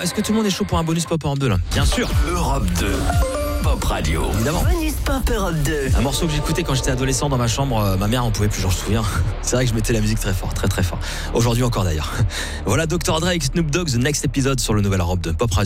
est-ce que tout le monde est chaud pour un bonus pop Europe 2 là? Bien sûr. Europe 2, Pop Radio. Évidemment. Bonus Pop Europe 2. Un morceau que j'écoutais quand j'étais adolescent dans ma chambre, ma mère en pouvait plus, j'en me souviens. C'est vrai que je mettais la musique très fort, très très fort. Aujourd'hui encore d'ailleurs. Voilà Dr. Dre avec Snoop Dogg, The Next Episode sur le nouvel Europe 2 Pop Radio.